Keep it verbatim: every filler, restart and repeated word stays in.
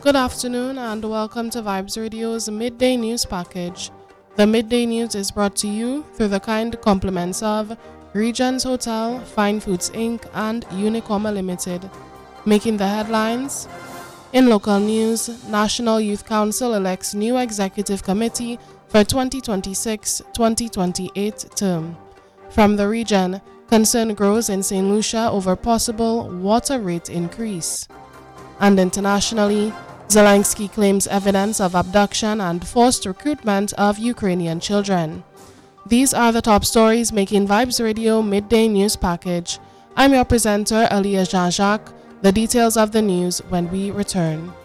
Good afternoon and welcome to Vibes Radio's Midday News Package. The Midday News is brought to you through the kind compliments of Regents Hotel, Fine Foods Incorporated and Unicoma Limited. Making the headlines. In local news, National Youth Council elects new executive committee for twenty twenty-six twenty twenty-eight term. From the region, concern grows in Saint Lucia over possible water rate increase. And internationally, Zelensky claims evidence of abduction and forced recruitment of Ukrainian children. These are the top stories making Vibes Radio Midday News Package. I'm your presenter, Aliyah Jean-Jacques. The details of the news when we return.